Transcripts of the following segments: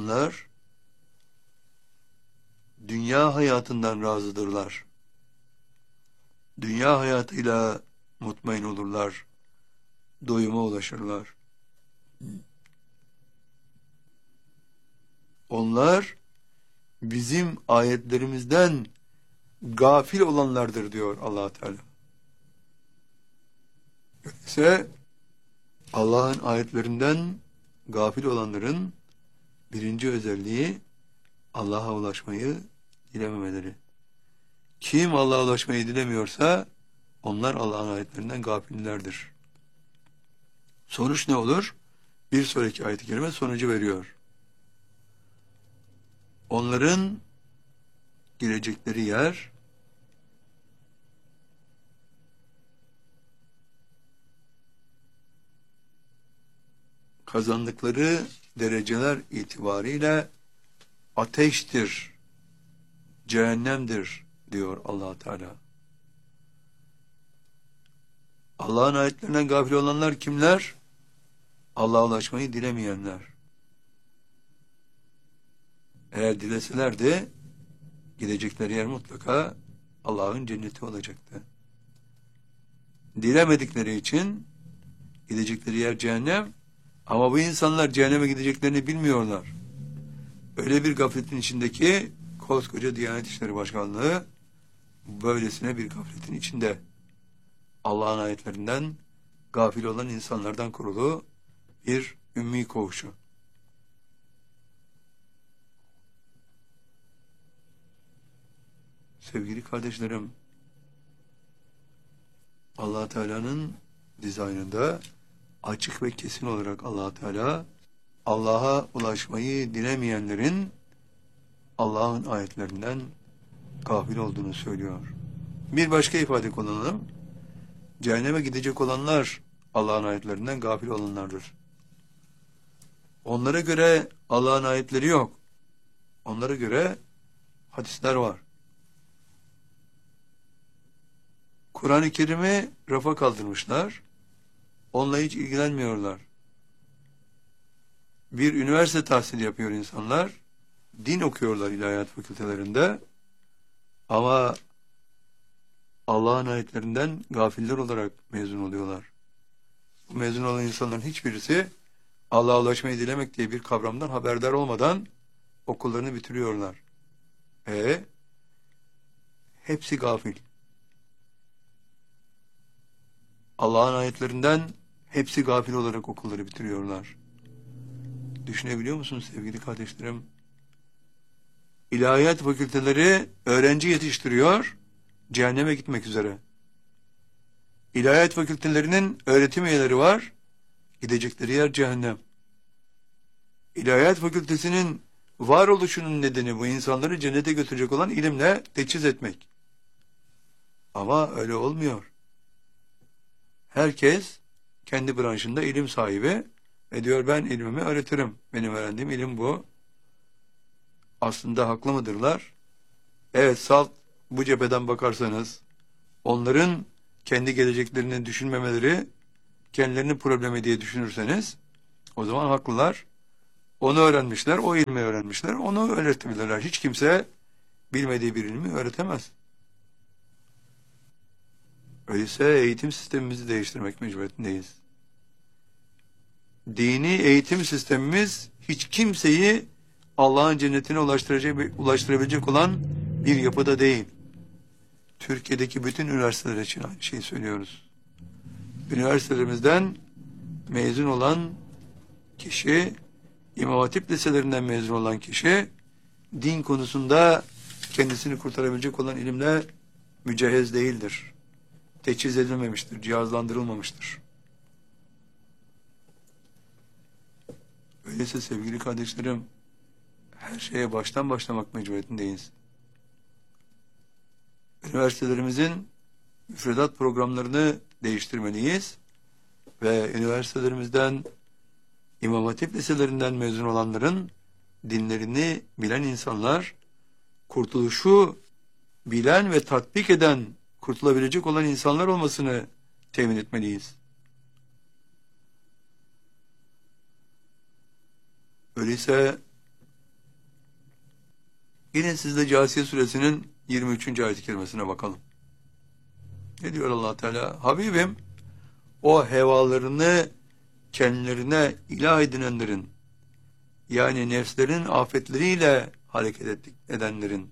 onlar dünya hayatından razıdırlar. Dünya hayatıyla mutmain olurlar. Doyuma ulaşırlar. Onlar bizim ayetlerimizden gafil olanlardır diyor Allah Teala. Öyleyse Allah'ın ayetlerinden gafil olanların birinci özelliği Allah'a ulaşmayı dilememeleri. Kim Allah'a ulaşmayı dilemiyorsa onlar Allah'ın ayetlerinden gafillerdir. Sonuç ne olur? Bir sonraki ayet-i kerime sonucu veriyor. Onların girecekleri yer kazandıkları dereceler itibariyle ateştir, cehennemdir diyor Allah Teala. Allah'ın ayetlerinden gafil olanlar kimler? Allah'a ulaşmayı dilemeyenler. Eğer dileselerdi gidecekleri yer mutlaka Allah'ın cenneti olacaktı. Dilemedikleri için gidecekleri yer cehennem, ama bu insanlar cehenneme gideceklerini bilmiyorlar. Öyle bir gafletin içindeki koskoca Diyanet İşleri Başkanlığı böylesine bir gafletin içinde Allah'ın ayetlerinden gafil olan insanlardan kurulu bir ümmi koğuşu. Sevgili kardeşlerim, Allah Teala'nın dizaynında açık ve kesin olarak Allah Teala Allah'a ulaşmayı dilemeyenlerin Allah'ın ayetlerinden gafil olduğunu söylüyor. Bir başka ifade kullanalım. Cehenneme gidecek olanlar Allah'ın ayetlerinden gafil olanlardır. Onlara göre Allah'ın ayetleri yok. Onlara göre hadisler var. Kur'an-ı Kerim'i rafa kaldırmışlar. Onunla hiç ilgilenmiyorlar. Bir üniversite tahsili yapıyor insanlar. Din okuyorlar ilahiyat fakültelerinde. Ama Allah'ın ayetlerinden gafiller olarak mezun oluyorlar. Bu mezun olan insanların hiçbirisi Allah'a ulaşmayı dilemek diye bir kavramdan haberdar olmadan okullarını bitiriyorlar. Hepsi gafil. Allah'ın ayetlerinden hepsi gafil olarak okulları bitiriyorlar. Düşünebiliyor musunuz sevgili kardeşlerim? İlahiyat fakülteleri öğrenci yetiştiriyor, cehenneme gitmek üzere. İlahiyat fakültelerinin öğretim üyeleri var, gidecekleri yer cehennem. İlahiyat fakültesinin varoluşunun nedeni bu insanları cennete götürecek olan ilimle teçhiz etmek. Ama öyle olmuyor. Herkes kendi branşında ilim sahibi ve diyor ben ilmimi öğretirim. Benim öğrendiğim ilim bu. Aslında haklı mıdırlar? Evet, salt bu cepheden bakarsanız onların kendi geleceklerini düşünmemeleri kendilerinin problemi diye düşünürseniz o zaman haklılar. Onu öğrenmişler, o ilmi öğrenmişler, onu öğretebilirler. Hiç kimse bilmediği bir ilmi öğretemez. Öyleyse eğitim sistemimizi değiştirmek mecburiyetindeyiz. Dini eğitim sistemimiz hiç kimseyi Allah'ın cennetine ulaştırabilecek olan bir yapıda değil. Türkiye'deki bütün üniversiteler için aynı şeyi söylüyoruz. Üniversitelerimizden mezun olan kişi, İmam Hatip liselerinden mezun olan kişi, din konusunda kendisini kurtarabilecek olan ilimle mücehhez değildir. Teçhiz edilmemiştir, cihazlandırılmamıştır. Öyleyse sevgili kardeşlerim, her şeye baştan başlamak mecburiyetindeyiz. Üniversitelerimizin müfredat programlarını değiştirmeliyiz ve üniversitelerimizden, İmam Hatip liselerinden mezun olanların dinlerini bilen insanlar, kurtuluşu bilen ve tatbik eden, kurtulabilecek olan insanlar olmasını temin etmeliyiz. Öyleyse Yine sizde Câsiye suresinin 23. ayet-i kerimesine bakalım. Ne diyor Allah Teala? Habibim, o hevalarını kendilerine ilah edinenlerin, yani nefslerin afetleriyle hareket edenlerin,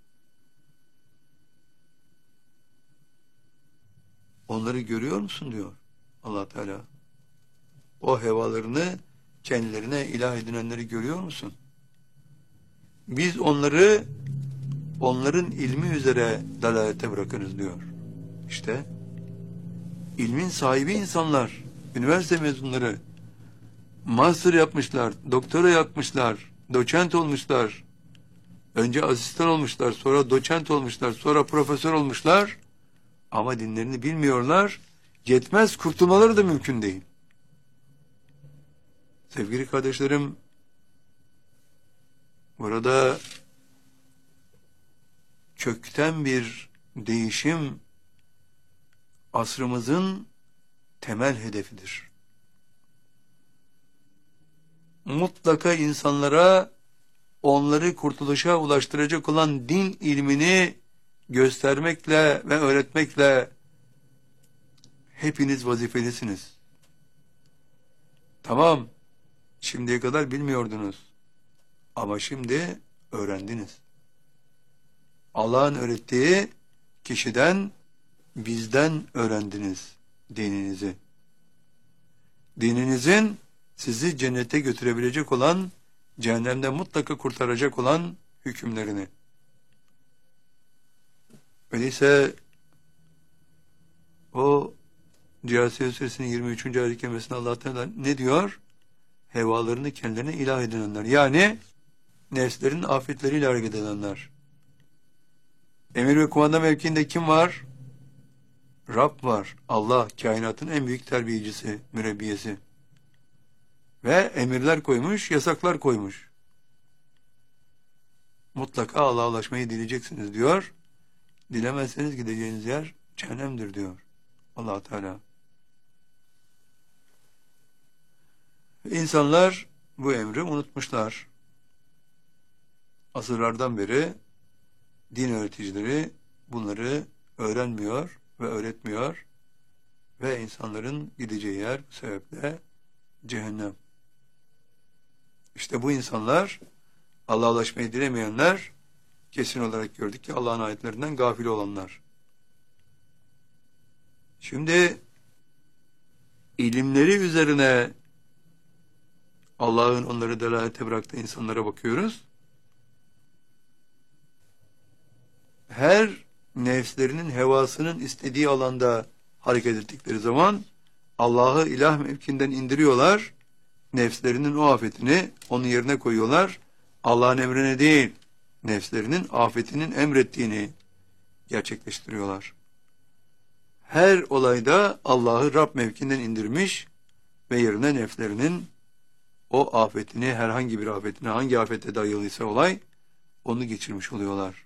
onları görüyor musun diyor Allah Teala. O hevalarını kendilerine ilah edinenleri görüyor musun? Biz onları onların ilmi üzere dalalete bırakırız diyor. İşte ilmin sahibi insanlar, üniversite mezunları, master yapmışlar, doktora yapmışlar, doçent olmuşlar, önce asistan olmuşlar, sonra doçent olmuşlar, sonra profesör olmuşlar ama dinlerini bilmiyorlar, yetmez, kurtulmaları da mümkün değil. Sevgili kardeşlerim, burada kökten bir değişim asrımızın temel hedefidir. Mutlaka insanlara onları kurtuluşa ulaştıracak olan din ilmini göstermekle ve öğretmekle hepiniz vazifelisiniz. Tamam, şimdiye kadar bilmiyordunuz ama şimdi öğrendiniz. Allah'ın öğrettiği kişiden, bizden öğrendiniz dininizi. Dininizin sizi cennete götürebilecek olan, cehennemden mutlaka kurtaracak olan hükümlerini. Öyleyse o Câsiye suresinin 23. ayet-i kerimesinde Allah Teala ne diyor? Hevalarını kendilerine ilah edinenler. Yani nefslerin afetleriyle hareket edenler. Emir ve kumanda mevkiinde kim var? Rab var. Allah, kainatın en büyük terbiyecisi, mürebbiyesi. Ve emirler koymuş, yasaklar koymuş. Mutlaka Allah'a ulaşmayı dileyeceksiniz diyor. Dilemezseniz gideceğiniz yer cehennemdir diyor Allah Teala. İnsanlar bu emri unutmuşlar. Asırlardan beri din öğreticileri bunları öğrenmiyor ve öğretmiyor ve insanların gideceği yer bu sebeple cehennem. İşte bu insanlar, Allah'a ulaşmayı dilemeyenler, kesin olarak gördük ki Allah'ın ayetlerinden gafil olanlar. Şimdi ilimleri üzerine Allah'ın onları delalete bıraktığı insanlara bakıyoruz. Her nefslerinin hevasının istediği alanda hareket ettikleri zaman Allah'ı ilah mevkinden indiriyorlar. Nefslerinin o afetini onun yerine koyuyorlar. Allah'ın emrine değil, nefslerinin afetinin emrettiğini gerçekleştiriyorlar. Her olayda Allah'ı Rab mevkinden indirmiş ve yerine nefslerinin o afetini, herhangi bir afetini, hangi afete dayalıysa olay, onu geçirmiş oluyorlar.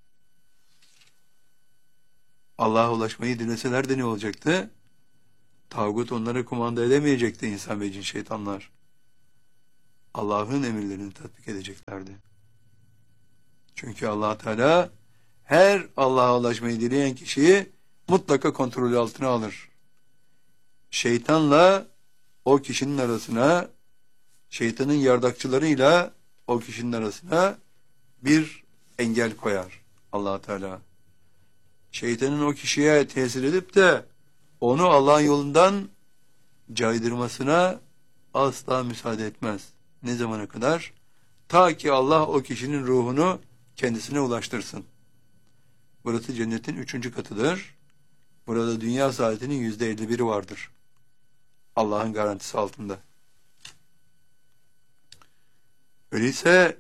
Allah'a ulaşmayı dileseler de ne olacaktı? Tağut onları kumanda edemeyecekti, insan ve cin şeytanlar. Allah'ın emirlerini tatbik edeceklerdi. Çünkü Allah Teala her Allah'a ulaşmayı dileyen kişiyi mutlaka kontrolü altına alır. Şeytanla o kişinin arasına, şeytanın yardakçılarıyla o kişinin arasına bir engel koyar Allah Teala. Şeytanın o kişiye tesir edip de onu Allah'ın yolundan caydırmasına asla müsaade etmez. Ne zamana kadar? Ta ki Allah o kişinin ruhunu kendisine ulaştırsın. Burası cennetin 3. katıdır. Burada dünya saadetinin %51'i vardır. Allah'ın garantisi altında. Öyleyse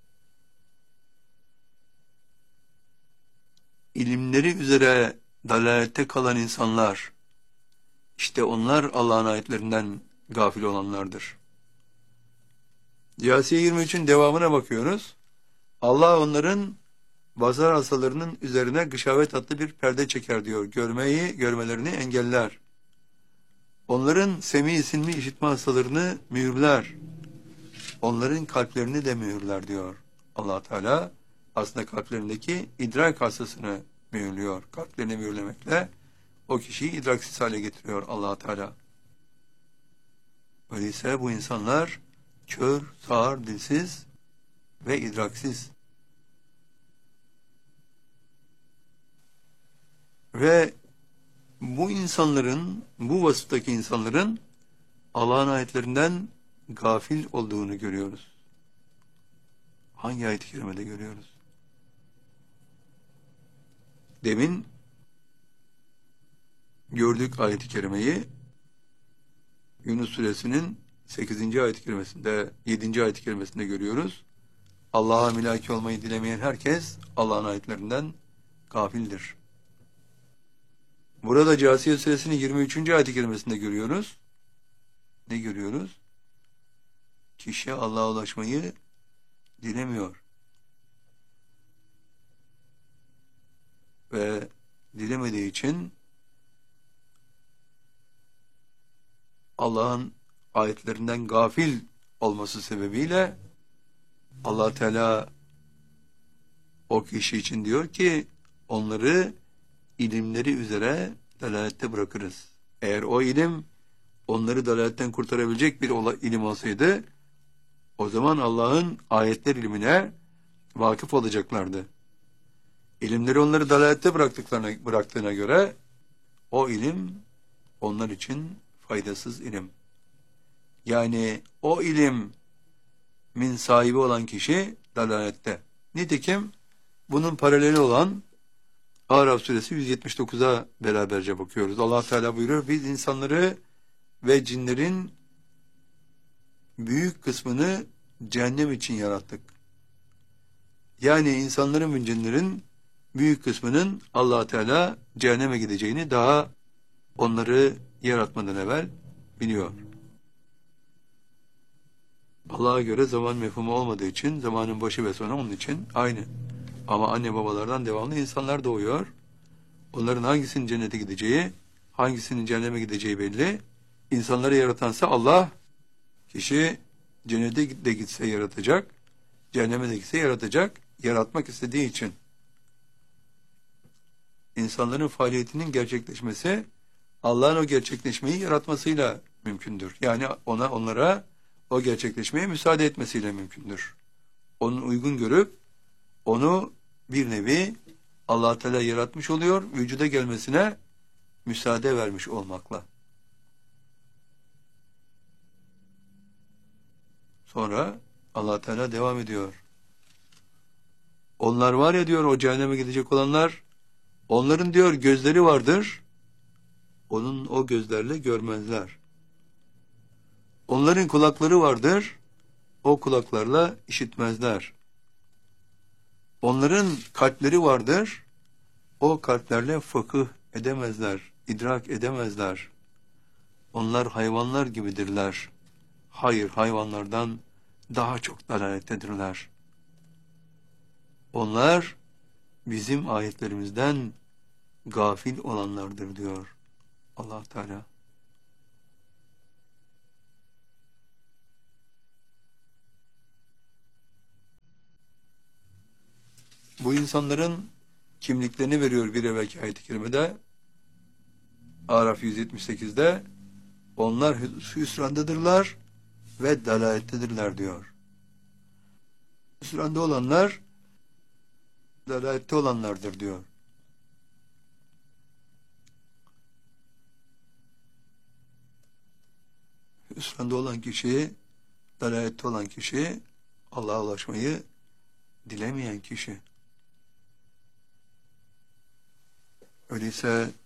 ilimleri üzere dalalette kalan insanlar, işte onlar Allah'ın ayetlerinden gafil olanlardır. Câsiye 23'ün devamına bakıyoruz. Allah onların basar hastalarının üzerine gışavet adlı bir perde çeker diyor. Görmelerini engeller. Onların semi silmi işitme hastalarını mühürler. Onların kalplerini de mühürler diyor Allah Teala. aslında kalplerindeki idrak hastasını mühürlüyor. Kalplerini mühürlemekle o kişiyi idraksiz hale getiriyor Allah Teala. Öyleyse bu insanlar kör, sağır, dilsiz ve idraksiz. Ve bu insanların, bu vasıftaki insanların Allah'ın ayetlerinden gafil olduğunu görüyoruz. Hangi ayet-i kerimede görüyoruz? Demin gördük ayet-i kerimeyi. Yunus suresinin 8. ayet-i kerimesinde, 7. ayet-i kerimesinde görüyoruz. Allah'a mülaki olmayı dilemeyen herkes Allah'ın ayetlerinden gafildir. Burada Câsiye suresinin 23. ayet-i kerimesinde görüyoruz. Ne görüyoruz? Kişi Allah'a ulaşmayı dilemiyor. Ve dilemediği için Allah'ın ayetlerinden gafil olması sebebiyle Allah Teala o kişi için diyor ki onları ilimleri üzere dalalette bırakırız. Eğer o ilim onları dalaletten kurtarabilecek bir ilim olsaydı o zaman Allah'ın ayetler ilimine vakıf olacaklardı. İlimleri onları dalalette bıraktığına göre o ilim onlar için faydasız ilim. Yani o ilimin sahibi olan kişi dalalette. Nitekim bunun paraleli olan Araf suresi 179'a beraberce bakıyoruz. Allah Teala buyuruyor, biz insanları ve cinlerin büyük kısmını cehennem için yarattık. Yani insanların ve cinlerin büyük kısmının Allah Teala cehenneme gideceğini daha onları yaratmadan evvel biliyor. Allah'a göre zaman mefhumu olmadığı için zamanın başı ve sonu onun için aynı. Ama anne babalardan devamlı insanlar doğuyor. Onların hangisinin cennete gideceği, hangisinin cehenneme gideceği belli. İnsanları yaratansa Allah, kişi cennete de gitse yaratacak, cehenneme de gitse yaratacak, yaratmak istediği için. İnsanların faaliyetinin gerçekleşmesi, Allah'ın o gerçekleşmeyi yaratmasıyla mümkündür. Yani onlara o gerçekleşmeye müsaade etmesiyle mümkündür. Onu uygun görüp, onu bir nevi Allah Teala yaratmış oluyor, vücuda gelmesine müsaade vermiş olmakla. Sonra Allah Teala devam ediyor. Onlar var ya diyor, o cehenneme gidecek olanlar, onların diyor gözleri vardır, onun o gözlerle görmezler. Onların kulakları vardır, o kulaklarla işitmezler. Onların kalpleri vardır, o kalplerle fıkıh edemezler, idrak edemezler. Onlar hayvanlar gibidirler. Hayır, hayvanlardan daha çok dalalettedirler. Onlar bizim ayetlerimizden gafil olanlardır diyor Allah Teala. Bu insanların kimliklerini veriyor bir evvelki ayet-i kerimede. Araf 178'de onlar hüsrandadırlar ve dalalettedirler diyor. Hüsranda olanlar dalalette olanlardır diyor. Hüsranda olan kişi, dalalette olan kişi, Allah'a ulaşmayı dilemeyen kişi. Öyleyse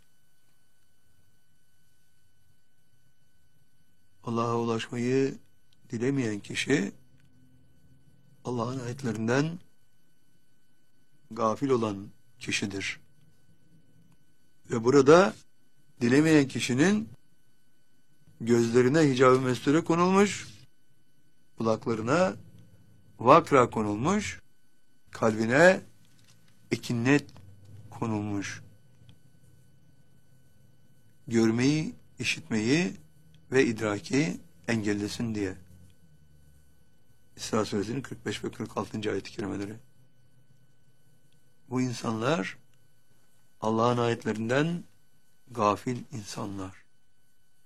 Allah'a ulaşmayı dilemeyen kişi Allah'ın ayetlerinden gafil olan kişidir. Ve burada dilemeyen kişinin gözlerine hicab-ı mesture konulmuş, kulaklarına vakra konulmuş, kalbine ekinnet konulmuş. Görmeyi, işitmeyi ve idraki engellesin diye. İsra suresinin 45 ve 46. ayet-i kerimeleri. Bu insanlar Allah'ın ayetlerinden gafil insanlar.